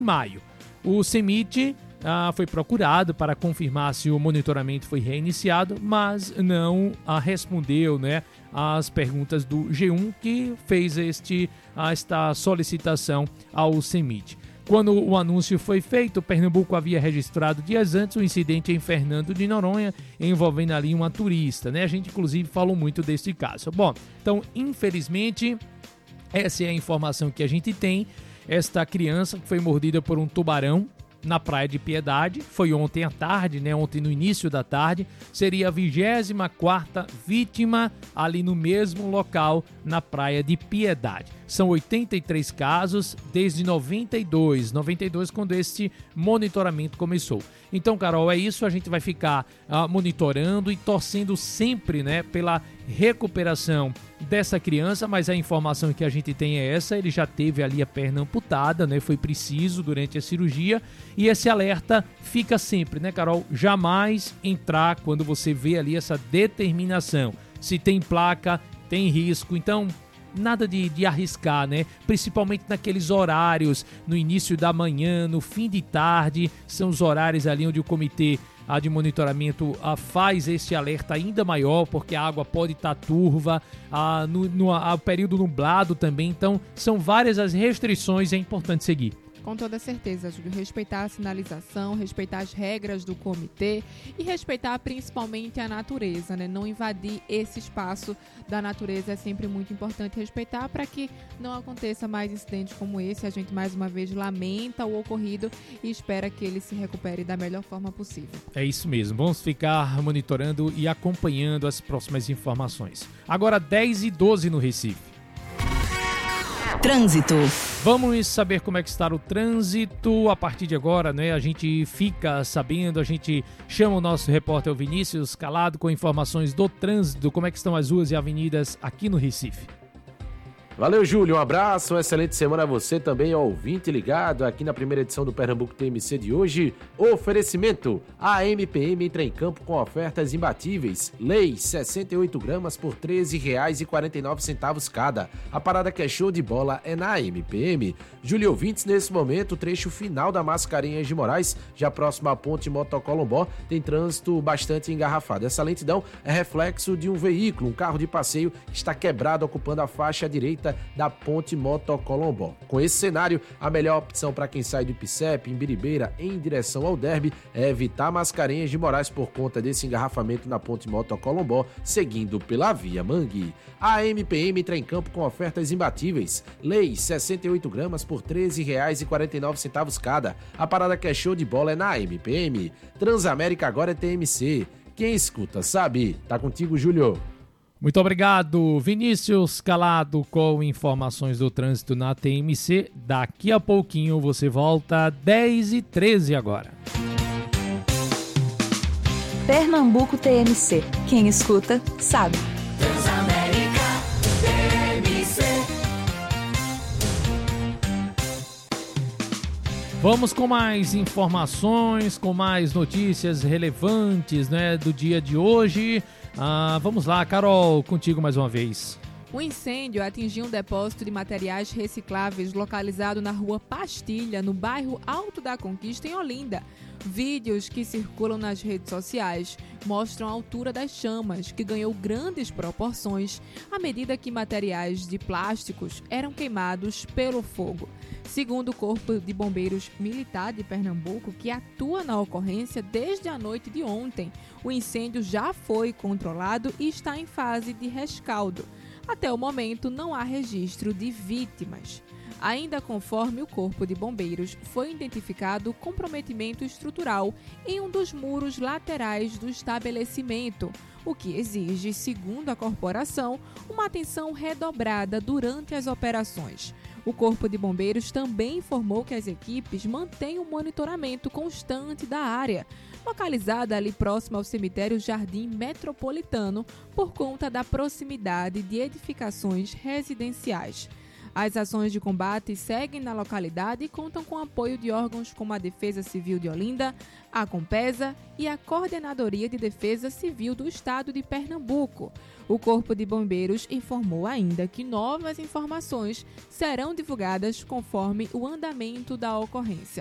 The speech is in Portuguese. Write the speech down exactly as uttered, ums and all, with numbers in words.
maio. O CEMIT ah, foi procurado para confirmar se o monitoramento foi reiniciado, mas não ah, respondeu, né, às perguntas do G um, que fez este, ah, esta solicitação ao CEMIT. Quando o anúncio foi feito, Pernambuco havia registrado dias antes um incidente em Fernando de Noronha, envolvendo ali uma turista, né? A gente, inclusive, falou muito desse caso. Bom, então, infelizmente, essa é a informação que a gente tem. Esta criança que foi mordida por um tubarão na Praia de Piedade, foi ontem à tarde, né? Ontem no início da tarde, seria a vigésima quarta vítima ali no mesmo local na Praia de Piedade. São oitenta e três casos desde noventa e dois, noventa e dois quando este monitoramento começou. Então, Carol, é isso, a gente vai ficar uh, monitorando e torcendo sempre, né, pela recuperação dessa criança, mas a informação que a gente tem é essa, ele já teve ali a perna amputada, né, foi preciso durante a cirurgia, e esse alerta fica sempre, né, Carol, jamais entrar quando você vê ali essa determinação, se tem placa, tem risco, então nada de, de arriscar, né? Principalmente naqueles horários, no início da manhã, no fim de tarde, são os horários ali onde o comitê a de monitoramento a, faz esse alerta ainda maior, porque a água pode estar turva, a, no, no a, período nublado também, então são várias as restrições, é importante seguir. Com toda certeza, Júlio, respeitar a sinalização, respeitar as regras do comitê e respeitar principalmente a natureza, né? Não invadir esse espaço da natureza é sempre muito importante respeitar para que não aconteça mais incidentes como esse. A gente mais uma vez lamenta o ocorrido e espera que ele se recupere da melhor forma possível. É isso mesmo, vamos ficar monitorando e acompanhando as próximas informações. Agora dez e doze no Recife. Trânsito. Vamos saber como é que está o trânsito a partir de agora, né? A gente fica sabendo, a gente chama o nosso repórter Vinícius Calado com informações do trânsito, como é que estão as ruas e avenidas aqui no Recife. Valeu, Júlio, um abraço, uma excelente semana a você também, ó, ouvinte ligado aqui na primeira edição do Pernambuco T M C de hoje. Oferecimento, a M P M entra em campo com ofertas imbatíveis. Leis, sessenta e oito gramas por treze reais e quarenta e nove centavos cada. A parada que é show de bola é na M P M. Júlio, ouvintes, nesse momento, o trecho final da Mascarenhas de Moraes, já próximo à ponte Motocolombó, tem trânsito bastante engarrafado. Essa lentidão é reflexo de um veículo, um carro de passeio, que está quebrado ocupando a faixa direita da ponte Motocolombó. Com esse cenário, a melhor opção para quem sai do Ipicep, em Biribeira, em direção ao Derby, é evitar Mascarenhas de Moraes por conta desse engarrafamento na ponte Motocolombó, seguindo pela Via Mangue. A M P M entra em campo com ofertas imbatíveis. Leis, sessenta e oito gramas por treze reais e quarenta e nove centavos cada. A parada que é show de bola é na M P M. Transamérica agora é T M C. Quem escuta sabe. Tá contigo, Júlio. Muito obrigado, Vinícius Calado, com informações do trânsito na T M C. Daqui a pouquinho você volta, dez e treze agora. Pernambuco T M C. Quem escuta, sabe. Transamérica T M C. Vamos com mais informações, com mais notícias relevantes, né, do dia de hoje. Ah, vamos lá, Carol, contigo mais uma vez. O incêndio atingiu um depósito de materiais recicláveis localizado na rua Pastilha, no bairro Alto da Conquista, em Olinda. Vídeos que circulam nas redes sociais mostram a altura das chamas, que ganhou grandes proporções à medida que materiais de plásticos eram queimados pelo fogo. Segundo o Corpo de Bombeiros Militar de Pernambuco, que atua na ocorrência desde a noite de ontem, o incêndio já foi controlado e está em fase de rescaldo. Até o momento, não há registro de vítimas. Ainda conforme o Corpo de Bombeiros, foi identificado comprometimento estrutural em um dos muros laterais do estabelecimento, o que exige, segundo a corporação, uma atenção redobrada durante as operações. O Corpo de Bombeiros também informou que as equipes mantêm um monitoramento constante da área, localizada ali próximo ao cemitério Jardim Metropolitano, por conta da proximidade de edificações residenciais. As ações de combate seguem na localidade e contam com apoio de órgãos como a Defesa Civil de Olinda, a Compesa e a Coordenadoria de Defesa Civil do Estado de Pernambuco. O Corpo de Bombeiros informou ainda que novas informações serão divulgadas conforme o andamento da ocorrência.